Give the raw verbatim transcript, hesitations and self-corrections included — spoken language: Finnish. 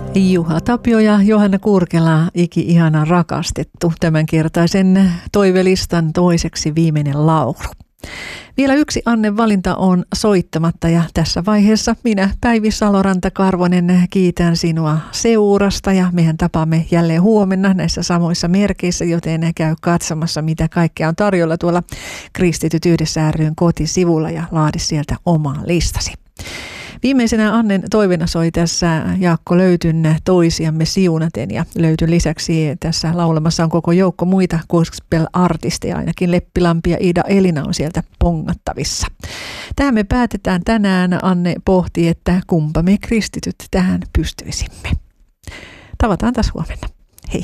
Juha Tapio ja Johanna Kurkela, iki ihana rakastettu, tämänkertaisen toivelistan toiseksi viimeinen laulu. Vielä yksi Annen valinta on soittamatta ja tässä vaiheessa minä, Päivi Saloranta-Karvonen, kiitän sinua seurasta ja mehän tapaamme jälleen huomenna näissä samoissa merkeissä, joten käy katsomassa mitä kaikkea on tarjolla tuolla Kristityt yhdessä ry:n kotisivulla ja laadi sieltä omaa listasi. Viimeisenä Annen toivena soi tässä Jaakko Löytyn Toisiamme siunaten ja Löytyn lisäksi tässä laulamassa on koko joukko muita gospel-artisteja, ainakin Leppilampi ja Ida Elina on sieltä pongattavissa. Tähän me päätetään tänään. Anne pohti, että kumpa me kristityt tähän pystyisimme. Tavataan taas huomenna.